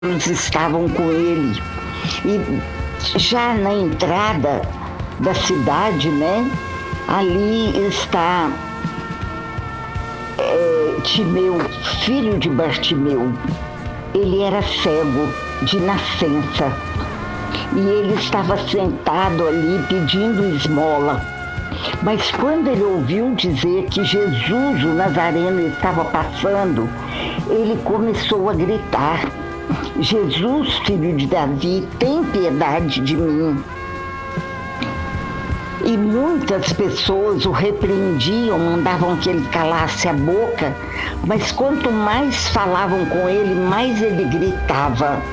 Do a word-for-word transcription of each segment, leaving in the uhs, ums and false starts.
Eles estavam com ele. E já na entrada da cidade, né? Ali está é, Timeu, filho de Bartimeu. Ele era cego de nascença. E ele estava sentado ali pedindo esmola. Mas quando ele ouviu dizer que Jesus, o Nazareno, estava passando, ele começou a gritar: Jesus, filho de Davi, tem piedade de mim. E muitas pessoas o repreendiam, mandavam que ele calasse a boca, mas quanto mais falavam com ele, mais ele gritava: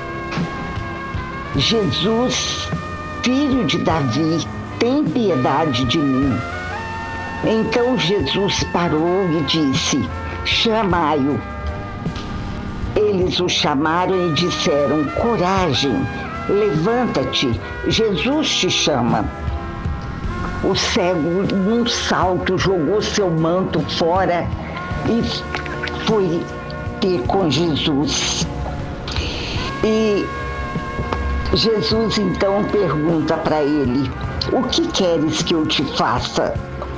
Jesus, filho de Davi, tem piedade de mim. Então Jesus parou e disse: chamai-o. Eles o chamaram e disseram: coragem, levanta-te, Jesus te chama. O cego, num salto, jogou seu manto fora e foi ter com Jesus. E Jesus então pergunta para ele: o que queres que eu te faça?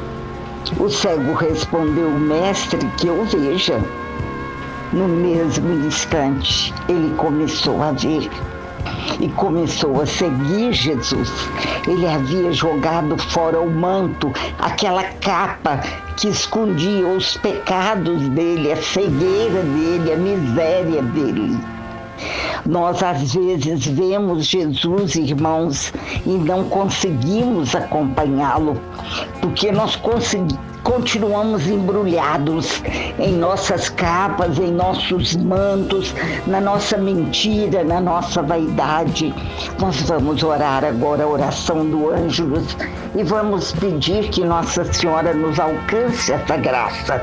O cego respondeu: mestre, que eu veja. No mesmo instante, ele começou a ver e começou a seguir Jesus. Ele havia jogado fora o manto, aquela capa que escondia os pecados dele, a cegueira dele, a miséria dele. Nós, às vezes, vemos Jesus, irmãos, e não conseguimos acompanhá-lo, porque nós conseguimos. Continuamos embrulhados em nossas capas, em nossos mantos, na nossa mentira, na nossa vaidade. Nós vamos orar agora a oração do Ângelus e vamos pedir que Nossa Senhora nos alcance essa graça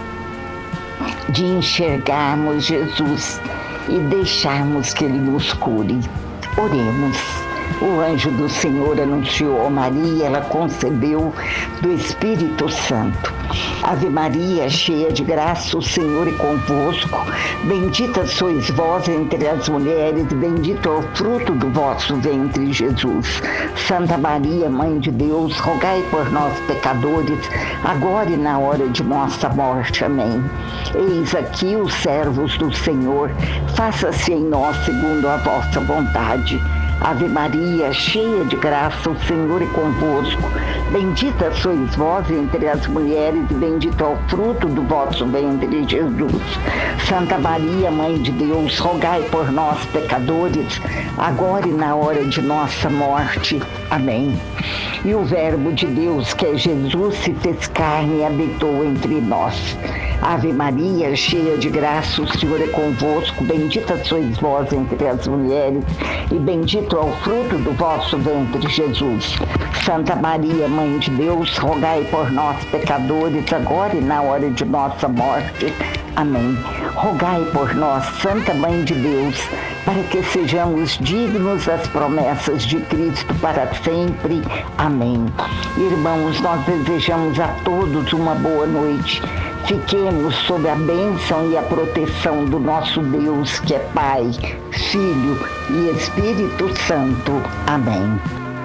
de enxergarmos Jesus e deixarmos que Ele nos cure. Oremos. O anjo do Senhor anunciou a Maria, ela concebeu do Espírito Santo. Ave Maria, cheia de graça, o Senhor é convosco. Bendita sois vós entre as mulheres, bendito é o fruto do vosso ventre, Jesus. Santa Maria, Mãe de Deus, rogai por nós, pecadores, agora e na hora de nossa morte. Amém. Eis aqui os servos do Senhor, faça-se em nós segundo a vossa vontade. Ave Maria, cheia de graça, o Senhor é convosco. Bendita sois vós entre as mulheres, e bendito é o fruto do vosso ventre, Jesus. Santa Maria, Mãe de Deus, rogai por nós, pecadores, agora e na hora de nossa morte. Amém. E o Verbo de Deus, que é Jesus, se fez carne e habitou entre nós. Ave Maria, cheia de graça, o Senhor é convosco. Bendita sois vós entre as mulheres, e bendito é o fruto do vosso ventre, Jesus. Santa Maria, Mãe de Deus, rogai por nós, pecadores, agora e na hora de nossa morte. Amém. Rogai por nós, Santa Mãe de Deus, para que sejamos dignos das promessas de Cristo para sempre. Amém. Irmãos, nós desejamos a todos uma boa noite. Fiquemos sob a bênção e a proteção do nosso Deus, que é Pai, Filho e Espírito Santo. Amém.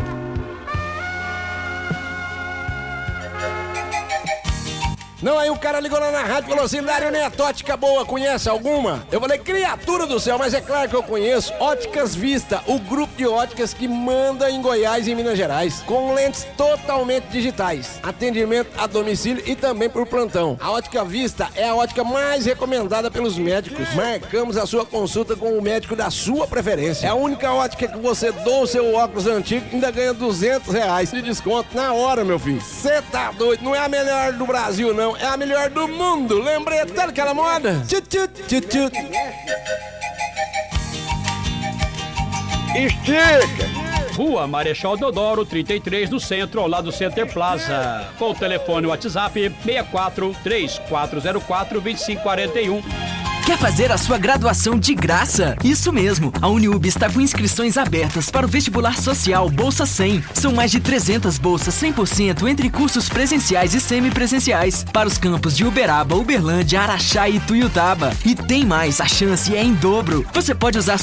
Não, aí o cara ligou lá na rádio e falou assim: Dário Neto, ótica boa, conhece alguma? Eu falei: criatura do céu, mas é claro que eu conheço. Óticas Vista, o grupo de óticas que manda em Goiás e em Minas Gerais, com lentes totalmente digitais, atendimento a domicílio e também por plantão. A Ótica Vista é a ótica mais recomendada pelos médicos. Marcamos a sua consulta com o médico da sua preferência. É a única ótica que você doa o seu óculos antigo e ainda ganha duzentos reais de desconto na hora, meu filho. Você tá doido, não é a melhor do Brasil, não. É a melhor do mundo. Lembrei até daquela moda. Tchut, tchut, tchut, tchut. Estica! Rua Marechal Deodoro, trinta e três, no centro, ao lado do Center Plaza. Com o telefone WhatsApp seis quatro três quatro zero quatro dois cinco quatro um. Quer fazer a sua graduação de graça? Isso mesmo, a Uniub está com inscrições abertas para o vestibular social Bolsa cem. São mais de trezentas bolsas cem por cento entre cursos presenciais e semipresenciais para os campos de Uberaba, Uberlândia, Araxá e Tuiutaba. E tem mais, a chance é em dobro. Você pode usar